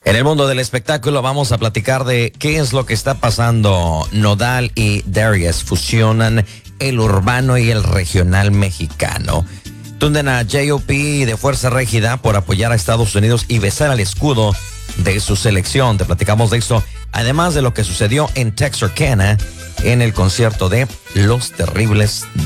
En el mundo del espectáculo vamos a platicar de qué es lo que está pasando. Nodal y Darius fusionan el urbano y el regional mexicano. Tunden a J.O.P. de Fuerza Régida por apoyar a Estados Unidos y besar al escudo de su selección. Te platicamos de esto, además de lo que sucedió en Texarkana en el concierto de Los Terribles